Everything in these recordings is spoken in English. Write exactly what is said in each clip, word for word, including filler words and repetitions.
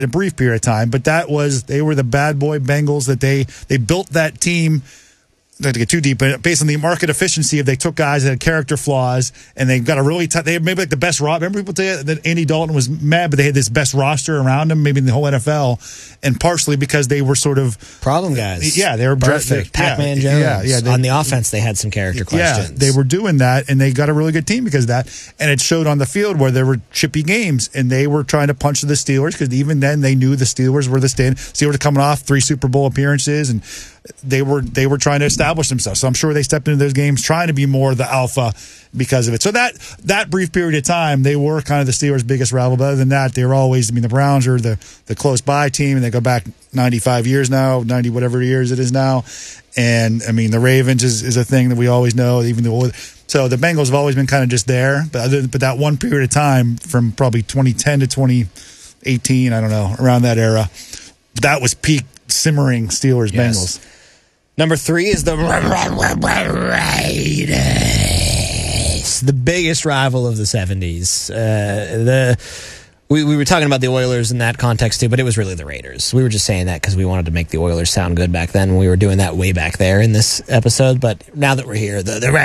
a brief period of time, but that was, they were the bad boy Bengals that they, they built that team. Not to get too deep, but based on the market efficiency, if they took guys that had character flaws and they got a really tight, they had maybe like the best roster. Remember people say that Andy Dalton was mad, but they had this best roster around him, maybe in the whole N F L, and partially because they were sort of problem guys. Yeah, they were perfect. Pac-Man yeah, Jones. Yeah, yeah. They, on the offense, they had some character questions. Yeah, they were doing that, and they got a really good team because of that. And it showed on the field where there were chippy games, and they were trying to punch the Steelers because even then they knew the Steelers were the stand. Steelers were coming off three Super Bowl appearances, and they were they were trying to establish themselves. So I'm sure they stepped into those games trying to be more the alpha because of it. So that that brief period of time, they were kind of the Steelers' biggest rival. But other than that, they were always, I mean, the Browns are the, the close by team, and they go back ninety-five years now, ninety whatever years it is now. And, I mean, the Ravens is, is a thing that we always know, even though. So the Bengals have always been kind of just there. But, other, but that one period of time from probably twenty ten to twenty eighteen, I don't know, around that era, that was peak simmering Steelers yes. Bengals. Number three is the Raiders, the biggest rival of the seventies. Uh, the we, we were talking about the Oilers in that context too, but it was really the Raiders. We were just saying that because we wanted to make the Oilers sound good back then. We were doing that way back there in this episode, but now that we're here, the, the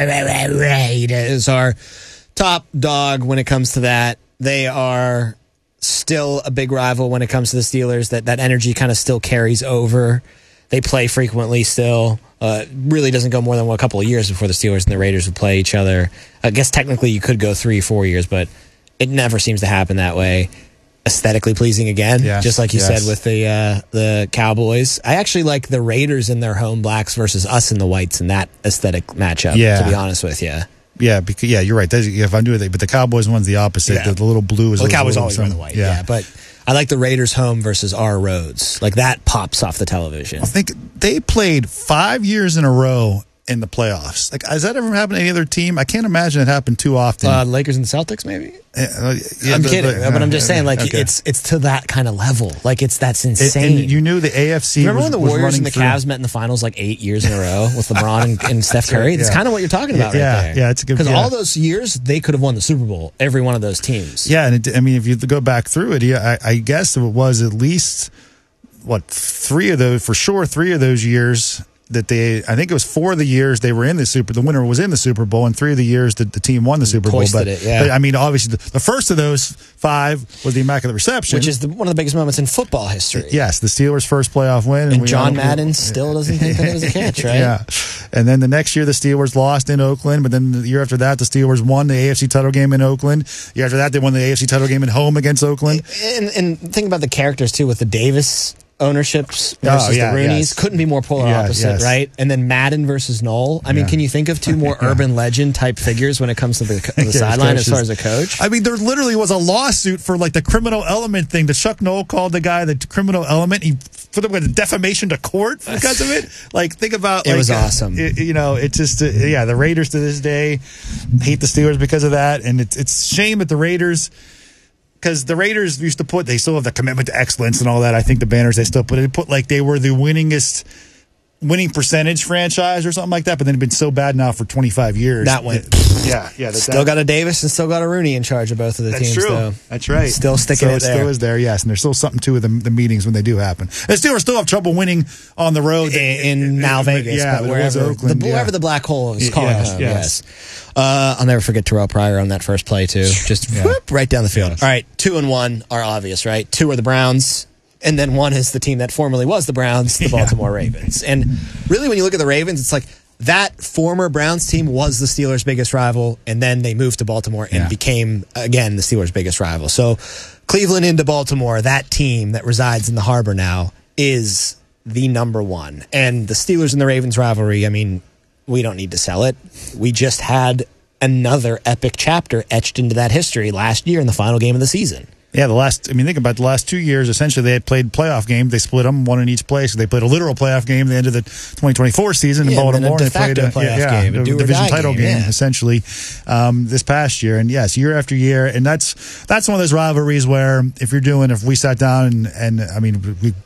Raiders are top dog when it comes to that. They are still a big rival when it comes to the Steelers. That that energy kind of still carries over. They play frequently still. Uh, really doesn't go more than a couple of years before the Steelers and the Raiders would play each other. I guess technically you could go three, four years, but it never seems to happen that way. Aesthetically pleasing again, yes, just like you yes. said with the uh, the Cowboys. I actually like the Raiders in their home blacks versus us in the whites in that aesthetic matchup, yeah. to be honest with you. Yeah, because, yeah, you're right. That's, if I'm doing it, but the Cowboys one's the opposite. Yeah. The, the little blue is well, the Cowboys little, always wear the white, yeah. yeah, but I like the Raiders home versus our roads. Like that pops off the television. I think they played five years in a row in the playoffs. Like, has that ever happened to any other team? I can't imagine it happened too often. Uh, Lakers and Celtics, maybe. Uh, yeah, I'm the, kidding, the, but I'm just saying, like okay. it's it's to that kind of level. Like it's that's insane. And, and you knew the A F C. Remember was, when the was Warriors and the through. Cavs met in the finals like eight years in a row with LeBron and, and Steph Curry? Yeah. That's kind of what you're talking about, yeah, right there. Yeah, it's a good because yeah. all those years they could have won the Super Bowl. Every one of those teams. Yeah, and it, I mean, if you go back through it, yeah, I, I guess it was at least what three of those for sure. Three of those years. That they, I think it was four of the years they were in the Super, the winner was in the Super Bowl, and three of the years that the team won the Super Bowl. But, it, yeah. but I mean, obviously, the, the first of those five was the Immaculate Reception, which is the, one of the biggest moments in football history. Yes, the Steelers' first playoff win, and, and we John Madden still doesn't think that it was a catch, right? Yeah, and then the next year the Steelers lost in Oakland, but then the year after that the Steelers won the A F C title game in Oakland. The year after that they won the A F C title game at home against Oakland. And, and think about the characters too, with the Davis ownerships versus oh, yeah, the Rooneys. yes. Couldn't be more polar yeah, opposite, yes. right? And then Madden versus Knoll. I mean, yeah. can you think of two more yeah. urban legend type figures when it comes to the, the yeah, sideline as far as a coach? I mean, there literally was a lawsuit for like the criminal element thing. That Chuck Knoll called the guy the criminal element. He put him with defamation to court because of it. Like, think about it like, was uh, awesome. It, you know, it's just uh, yeah. The Raiders to this day hate the Steelers because of that, and it's it's a shame that the Raiders. Because the Raiders used to put, they still have the commitment to excellence and all that. I think the banners they still put, they put like they were the winningest, winning percentage franchise or something like that. But then it's been so bad now for twenty-five years. That went. Yeah, yeah. That, still that, got a Davis and still got a Rooney in charge of both of the that's teams. True. Though. That's right. Still sticking so it it there. still is there, yes. And there's still something to the, the meetings when they do happen. They still still have trouble winning on the road in, in now Vegas, yeah, but wherever, Oakland, the, yeah. wherever the black hole is calling yes, home. Yes. yes. Uh, I'll never forget Terrell Pryor on that first play too. Just yeah. whoop, right down the field. Yes. All right, two and one are obvious, right? Two are the Browns, and then one is the team that formerly was the Browns, the Baltimore yeah. Ravens. And really, when you look at the Ravens, it's like that former Browns team was the Steelers' biggest rival, and then they moved to Baltimore and yeah. became again the Steelers' biggest rival. So Cleveland into Baltimore, that team that resides in the harbor now is the number one. And the Steelers and the Ravens rivalry, I mean, we don't need to sell it. We just had another epic chapter etched into that history last year in the final game of the season. Yeah, the last, I mean, think about the last two years, essentially they had played playoff games. They split them, one in each place. They played a literal playoff game at the end of the twenty twenty-four season yeah, in Baltimore. And a de they played facto a playoff yeah, game, a, a division title game, game yeah. essentially, um, this past year. And yes, year after year. And that's that's one of those rivalries where if you're doing, if we sat down and, and I mean, we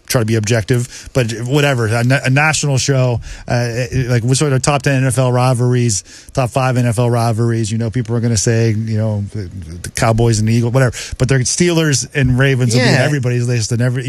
try to be objective, but whatever. A, na- a national show, uh, like what sort of top ten N F L rivalries, top five N F L rivalries. You know, people are going to say, you know, the, the Cowboys and the Eagles, whatever. But they're Steelers and Ravens will be Yeah. on everybody's list, and every